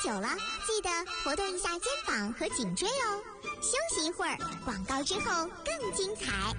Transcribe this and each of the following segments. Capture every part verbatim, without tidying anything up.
久了，记得活动一下肩膀和颈椎哦。休息一会儿，广告之后更精彩。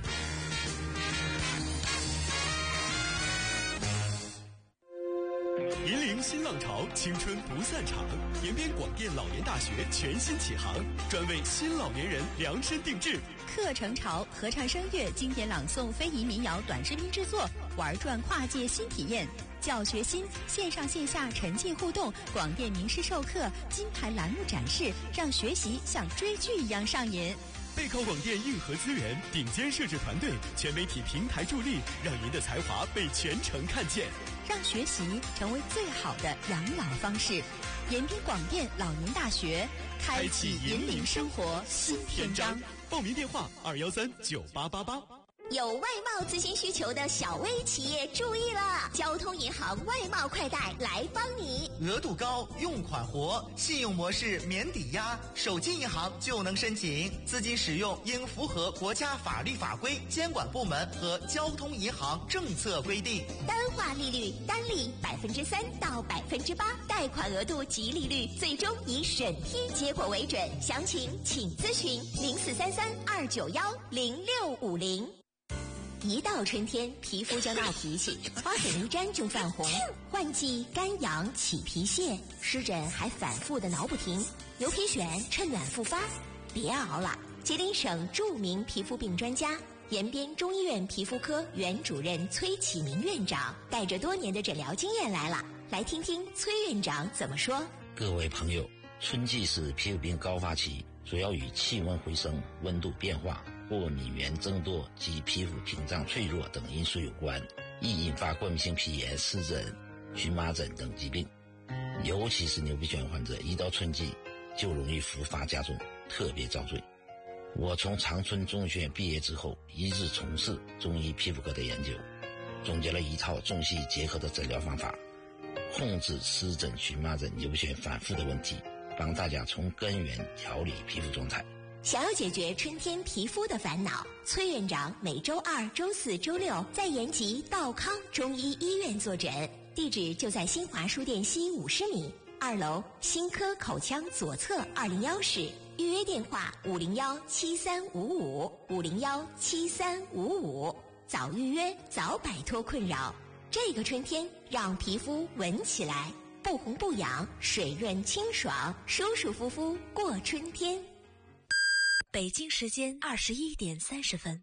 引领新浪潮，青春不散场。延边广电老年大学全新启航，专为新老年人量身定制。 课程潮，合唱声乐、经典朗诵、非遗民谣短视频制作，玩转跨界新体验。教学新，线上线下沉浸互动，广电名师授课，金牌栏目展示，让学习像追剧一样上瘾。 背靠广电硬核资源，顶尖摄制团队，全媒体平台助力，让您的才华被全城看见， 让学习成为最好的养老方式。延边广电老年大学，开启引领生活新篇章。 报名电话：二幺三九八八八。 有外贸资金需求的小微企业注意了，交通银行外贸快贷来帮你。 额度高，用款活，信用模式免抵押，手机银行就能申请。资金使用应符合国家法律法规、监管部门和交通银行政策规定。 单化利率单利百分之三到百分之八，贷款额度及利率最终以审批结果为准。详情请咨询零四三三二九幺零六五零。一到春天，皮肤就闹脾气，花粉一沾就泛红，换季干痒起皮屑，湿疹还反复的挠不停。牛皮癣趁暖复发，别熬了！吉林省著名皮肤病专家、延边中医院皮肤科原主任崔启明院长带着多年的诊疗经验来了，来听听崔院长怎么说。 各位朋友，春季是皮肤病高发期，主要与气温回升、温度变化、过敏源增多及皮肤屏障脆弱等因素有关，易引发过敏性皮炎、湿疹、荨麻疹等疾病。尤其是牛皮癣患者，一到春季就容易复发加重，特别遭罪。我从长春中医学院毕业之后，一直从事中医皮肤科的研究，总结了一套中西医结合的诊疗方法，控制湿疹、荨麻疹、牛皮癣反复的问题，帮大家从根源调理皮肤状态。 想要解决春天皮肤的烦恼，崔院长每周二、周四、周六在延吉道康中医医院坐诊，地址就在新华书店西五十米二楼新科口腔左侧二零幺室，预约电话五零幺七三五五五零幺七三五五，早预约早摆脱困扰。这个春天让皮肤闻起来不红不痒，水润清爽，舒舒服服过春天。 北京时间二十一点三十分。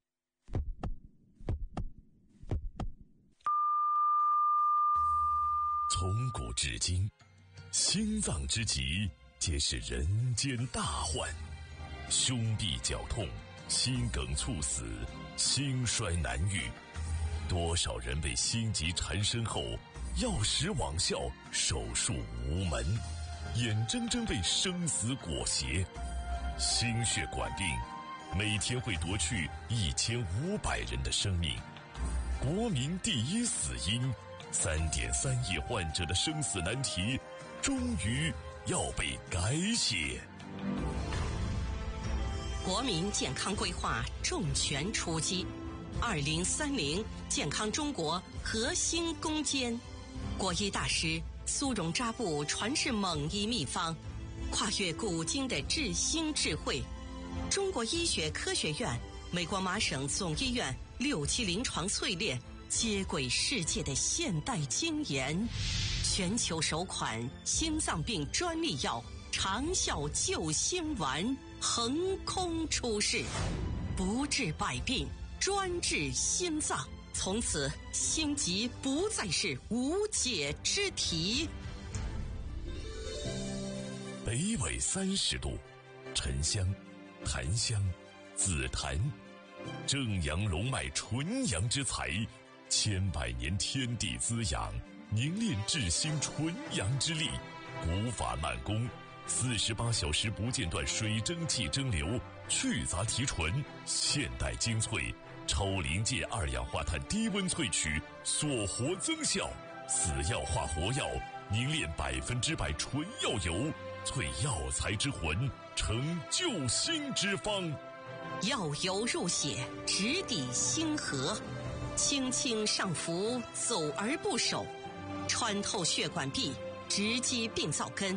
从古至今，心脏之疾皆是人间大患，胸痹绞痛、心梗猝死、心衰难愈，多少人被心疾缠身后药石罔效，手术无门，眼睁睁被生死裹挟。心血管病每天会夺去一千五百人的生命，国民第一死因，三点三亿患者的生死难题终于要被改写。 国民健康规划重拳出击，二零三零健康中国核心攻坚。国医大师苏荣扎布传世猛医秘方，跨越古今的治心智慧。中国医学科学院、美国麻省总医院六期临床淬炼，接轨世界的现代精研。全球首款心脏病专利药长效救心丸横空出世，不治百病，专治心脏。从此心疾不再是无解之题。 北纬三十度，沉香、檀香、紫檀，正阳龙脉纯阳之材，千百年天地滋养，凝练治心纯阳之力，古法慢工，四十八小时不间断水蒸气蒸馏，去杂提纯，现代精粹，超临界二氧化碳低温萃取，锁活增效，死药化活药，凝练百分之百纯药油，萃药材之魂，成救心之方。 药油入血，直抵心河，轻轻上浮，走而不守，穿透血管壁，直击病灶根，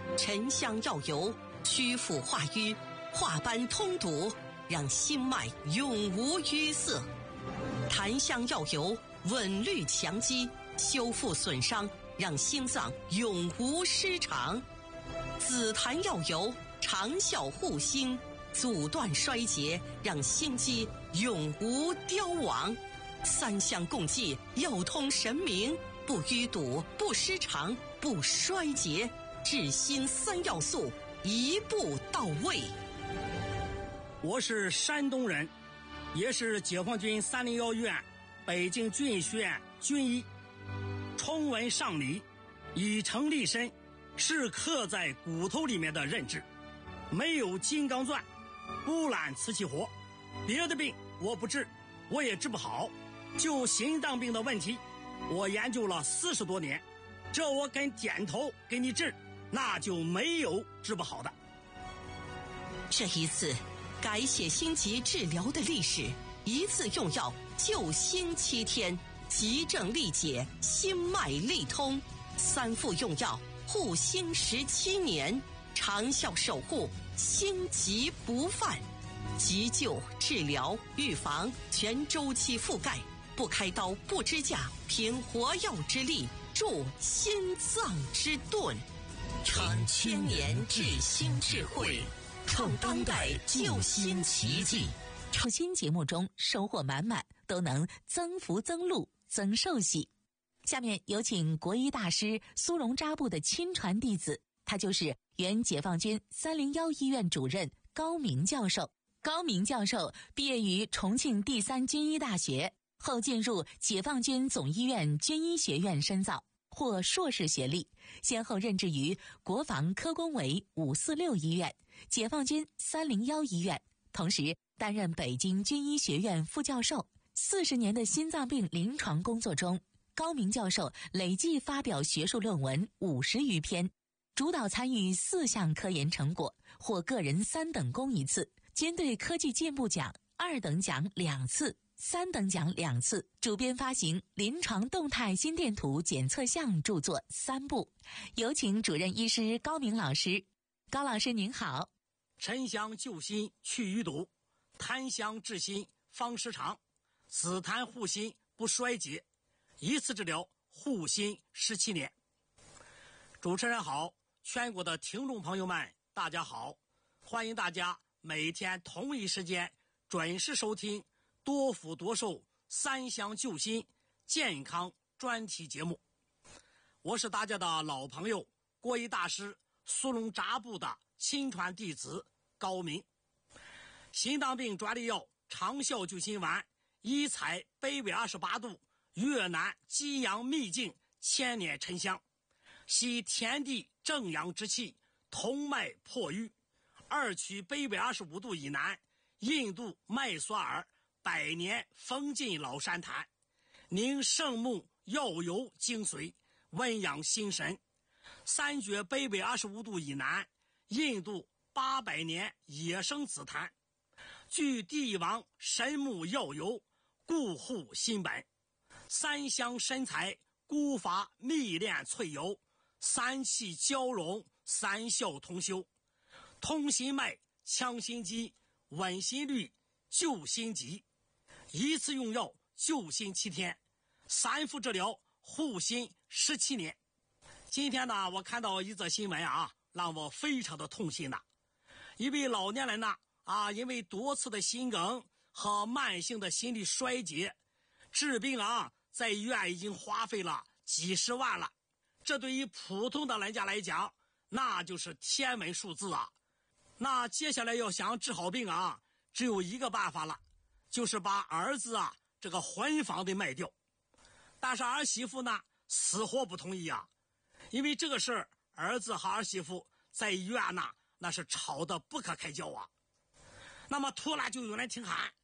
沉香药油祛腐化瘀，化斑通堵，让心脉永无淤塞。檀香药油稳律强肌，修复损伤，让心脏永无失常。紫檀药油长效护心，阻断衰竭，让心肌永无凋亡。三香共济，药通神明，不淤堵，不失常，不衰竭，治心三要素一步到位。 我是山东人，也是解放军三零幺医院北京军医学院军医。崇文尚理，以诚立身，是刻在骨头里面的认知。没有金刚钻，不揽瓷器活。别的病我不治，我也治不好。就心脏病的问题，我研究了四十多年，这我跟点头给你治，那就没有治不好的。 这一次改写心疾治疗的历史，一次用药救心七天，急症力解，心脉力通，三副用药护心十七年，长效守护，心疾不犯。急救、治疗、预防全周期覆盖，不开刀不支架，凭活药之力助心脏之盾，传千年治心智慧，创当代救心奇迹。 创新节目中收获满满，都能增福增禄增寿喜。下面有请国医大师苏荣扎布的亲传弟子，他就是原解放军三零幺医院主任高明教授。高明教授毕业于重庆第三军医大学，后进入解放军总医院军医学院深造，获硕士学历，先后任职于国防科工委五四六医院、解放军三零幺医院，同时担任北京军医学院副教授。四十年的心脏病临床工作中，高明教授累计发表学术论文五十余篇，主导参与四项科研成果，获个人三等功一次，军队科技进步奖二等奖两次，三等奖两次，主编发行《临床动态心电图检测项》著作三部。有请主任医师高明老师。高老师您好。 沉香救心去淤堵，檀香治心方失常，紫檀护心不衰竭，一次治疗护心十七年。主持人好，全国的听众朋友们大家好，欢迎大家每天同一时间准时收听多福多寿三香救心健康专题节目。我是大家的老朋友，国医大师苏荣扎布的亲传弟子高明。心脏病专利药长效救心丸，医采北纬二十八度越南激阳秘境千年沉香，吸天地正阳之气，通脉破瘀。二取北纬二十五度以南印度麦索尔百年封禁老山檀，凝圣木药油精髓，温养心神。三绝北纬二十五度以南印度八百年野生紫檀，聚帝王神木药油，固护心本。三香神材孤伐蜜炼萃油，三气交融，三效同修，通心脉，强心肌，稳心率，救心急。一次用药救心七天，三副治疗护心十七年。今天呢，我看到一则新闻啊，让我非常的痛心呐。一位老年人呢，啊，因为多次的心梗和慢性的心力衰竭，治病啊，在医院已经花费了几十万了。这对于普通的人家来讲，那就是天文数字啊。那接下来要想治好病啊，只有一个办法了，就是把儿子啊这个婚房得卖掉。但是儿媳妇呢，死活不同意啊，因为这个事儿，儿子和儿媳妇在医院呢，那是吵得不可开交啊。那么突然就有人听喊